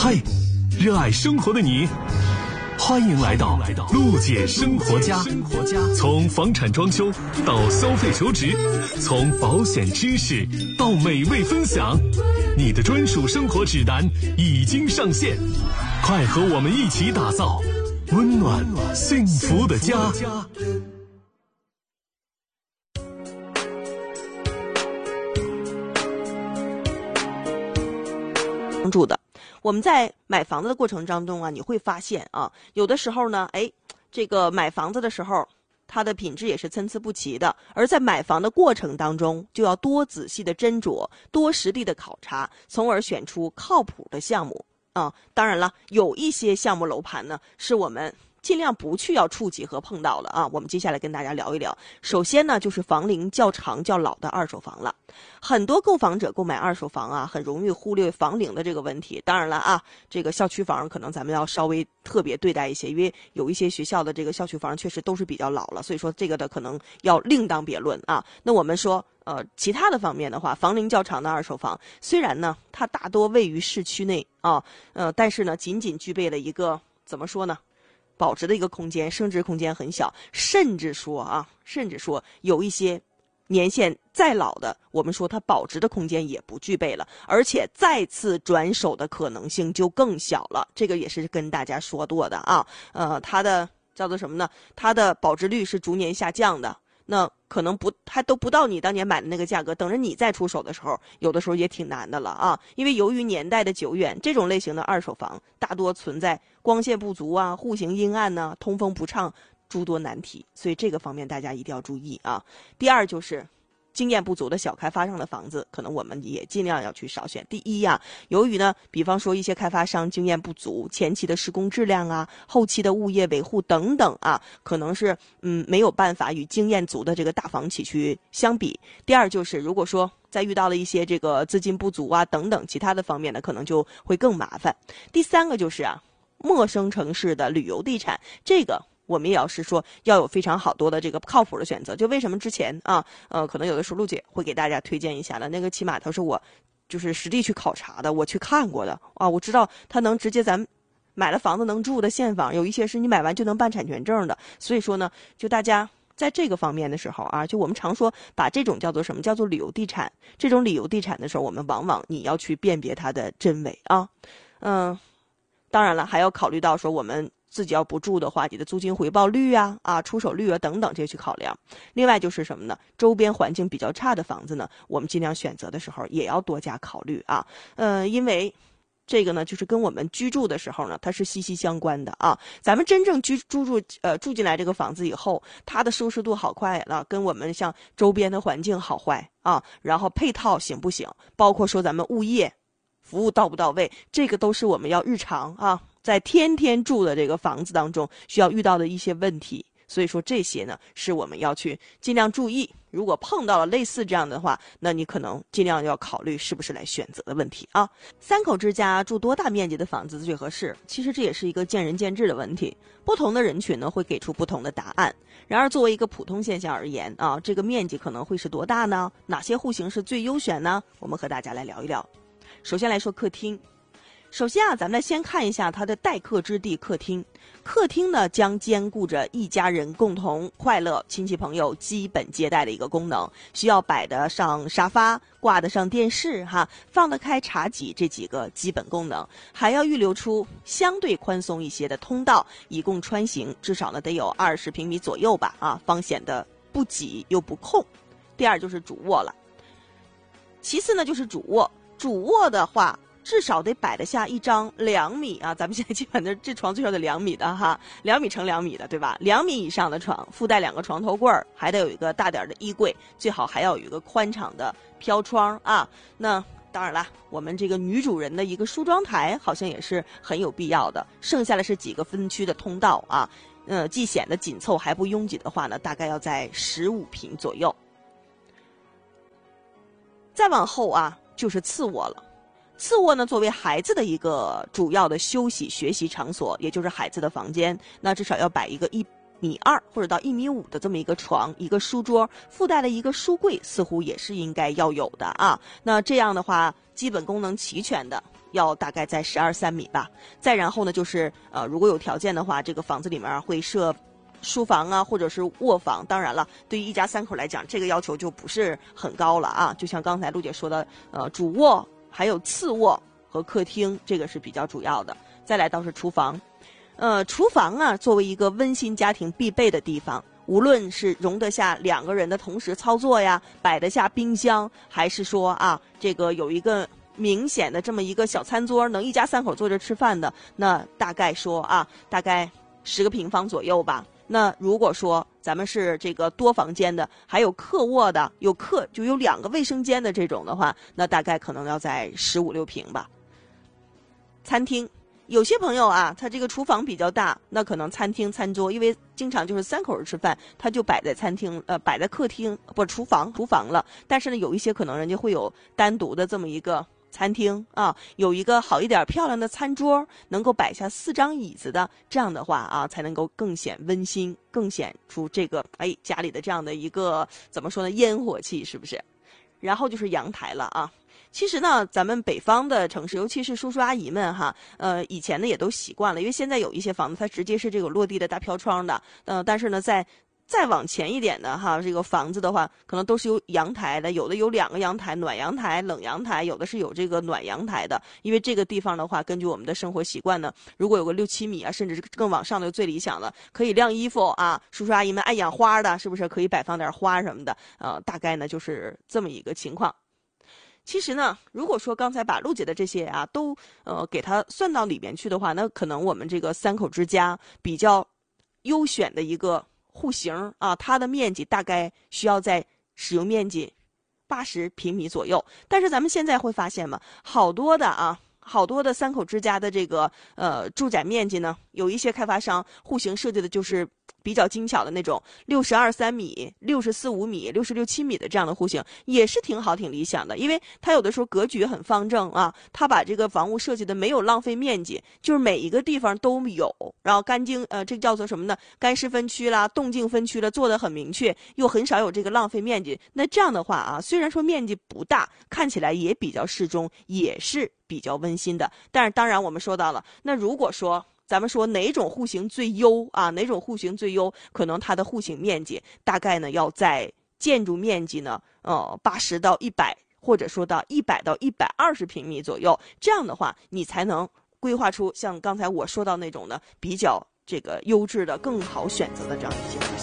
嘿，热爱生活的你，欢迎来到陆姐生活家。从房产装修到消费求职，从保险知识到美味分享，你的专属生活指南已经上线，快和我们一起打造温暖幸福的家。 住的，我们在买房子的过程当中啊，你会发现啊，有的时候呢，这个买房子的时候，它的品质也是参差不齐的。而在买房的过程当中，就要多仔细的斟酌，多实地的考察，从而选出靠谱的项目啊。当然了，有一些项目楼盘呢，是我们尽量不去要触及和碰到的啊。我们接下来跟大家聊一聊。首先呢，就是房龄较长较老的二手房了。很多购房者购买二手房啊，很容易忽略房龄的这个问题。当然了啊，这个校区房可能咱们要稍微特别对待一些，因为有一些学校的这个校区房确实都是比较老了，所以说这个的可能要另当别论啊。那我们说其他的方面的话，房龄较长的二手房，虽然呢它大多位于市区内啊，但是呢仅仅具备了一个怎么说呢？保值的一个空间，升值空间很小，甚至说有一些年限再老的，我们说它保值的空间也不具备了，而且再次转手的可能性就更小了。这个也是跟大家说过的啊。它的叫做什么呢？它的保值率是逐年下降的。那可能还都不到你当年买的那个价格，等着你再出手的时候，有的时候也挺难的了啊。因为由于年代的久远，这种类型的二手房大多存在光线不足啊、户型阴暗呢、通风不畅诸多难题，所以这个方面大家一定要注意啊。第二就是经验不足的小开发商的房子，可能我们也尽量要去少选。第一呀，由于呢，比方说一些开发商经验不足，前期的施工质量啊，后期的物业维护等等啊，可能是没有办法与经验足的这个大房企去相比。第二就是如果说再遇到了一些这个资金不足啊等等其他的方面呢，可能就会更麻烦。第三个就是陌生城市的旅游地产，这个我们也要是说要有非常好多的这个靠谱的选择。就为什么之前可能有的时候陆姐会给大家推荐一下的，那个起码它是我就是实地去考察的，我去看过的啊，我知道它能直接咱们买了房子能住的现房，有一些是你买完就能办产权证的。所以说呢，就大家在这个方面的时候啊，就我们常说把这种叫做什么叫做旅游地产，这种旅游地产的时候，我们往往你要去辨别它的真伪啊。当然了，还要考虑到说我们自己要不住的话，你的租金回报率啊、出手率啊等等这些去考量。另外就是什么呢？周边环境比较差的房子呢，我们尽量选择的时候也要多加考虑啊。因为这个呢，就是跟我们居住的时候呢，它是息息相关的啊。咱们真正住进来这个房子以后，它的舒适度好坏了，跟我们像周边的环境好坏啊，然后配套行不行，包括说咱们物业服务到不到位，这个都是我们要日常在天天住的这个房子当中需要遇到的一些问题。所以说这些呢是我们要去尽量注意，如果碰到了类似这样的话，那你可能尽量要考虑是不是来选择的问题啊。三口之家住多大面积的房子最合适？其实这也是一个见仁见智的问题，不同的人群呢会给出不同的答案。然而作为一个普通现象而言这个面积可能会是多大呢？哪些户型是最优选呢？我们和大家来聊一聊。首先来说客厅。首先咱们来先看一下它的待客之地客厅。客厅呢将兼顾着一家人共同快乐、亲戚朋友基本接待的一个功能，需要摆得上沙发、挂得上电视放得开茶几这几个基本功能，还要预留出相对宽松一些的通道，以供穿行，至少呢得有20平米左右吧方显得不挤又不空。第二就是主卧了。其次呢就是主卧。主卧的话至少得摆得下一张2米咱们现在基本的这床最少得2米的2米乘2米的，对吧？2米以上的床，附带2个床头柜，还得有一个大点的衣柜，最好还要有一个宽敞的飘窗那当然啦，我们这个女主人的一个梳妆台好像也是很有必要的。剩下的是几个分区的通道既显得紧凑还不拥挤的话呢，大概要在15平左右。再往后就是次卧了。次卧呢，作为孩子的一个主要的休息学习场所，也就是孩子的房间，那至少要摆一个1.2米或者到1.5米的这么一个床，一个书桌，附带了一个书柜，似乎也是应该要有的那这样的话，基本功能齐全的要大概在12、3米吧。再然后呢，就是如果有条件的话，这个房子里面会设书房啊，或者是卧房。当然了，对于一家3口来讲，这个要求就不是很高了啊。就像刚才陆姐说的，主卧还有次卧和客厅，这个是比较主要的。再来到是厨房，厨房啊，作为一个温馨家庭必备的地方，无论是容得下2个人的同时操作呀，摆得下冰箱，还是说啊，这个有一个明显的这么一个小餐桌，能一家3口坐着吃饭的，那大概说啊，大概10个平方左右吧。那如果说咱们是这个多房间的，还有客卧的，就有2个卫生间的这种的话，那大概可能要在15、16平吧。餐厅，有些朋友啊，他这个厨房比较大，那可能餐厅餐桌，因为经常就是3口人吃饭，他就摆在餐厅，摆在客厅不厨房了。但是呢，有一些可能人家会有单独的这么一个餐厅啊，有一个好一点漂亮的餐桌，能够摆下4张椅子的，这样的话啊，才能够更显温馨，更显出这个家里的这样的一个怎么说呢，烟火气，是不是？然后就是阳台了啊。其实呢，咱们北方的城市，尤其是叔叔阿姨们哈，以前呢也都习惯了，因为现在有一些房子它直接是这个落地的大飘窗的，但是呢再往前一点的哈，这个房子的话，可能都是有阳台的，有的有2个阳台，暖阳台、冷阳台，有的是有这个暖阳台的。因为这个地方的话，根据我们的生活习惯呢，如果有个6、7米啊，甚至是更往上的就最理想了，可以晾衣服啊。叔叔阿姨们爱养花的，是不是可以摆放点花什么的？大概呢就是这么一个情况。其实呢，如果说刚才把陆姐的这些啊都给它算到里面去的话，那可能我们这个3口之家比较优选的一个户型啊，它的面积大概需要在使用面积80平米左右。但是咱们现在会发现嘛，好多的3口之家的这个住宅面积呢，有一些开发商户型设计的就是比较精巧的那种62、3米、64、5米、66、7米的这样的户型，也是挺好挺理想的。因为它有的时候格局很方正啊，它把这个房屋设计的没有浪费面积，就是每一个地方都有，然后干净这叫做什么呢？干湿分区啦、动静分区啦，做得很明确，又很少有这个浪费面积。那这样的话啊，虽然说面积不大，看起来也比较适中，也是比较温馨的。但是当然我们说到了，那如果说咱们说哪种户型最优啊？哪种户型最优？可能它的户型面积大概呢要在建筑面积呢80到100，或者说到100到120平米左右。这样的话，你才能规划出像刚才我说到那种呢比较这个优质的、更好选择的这样一些户型。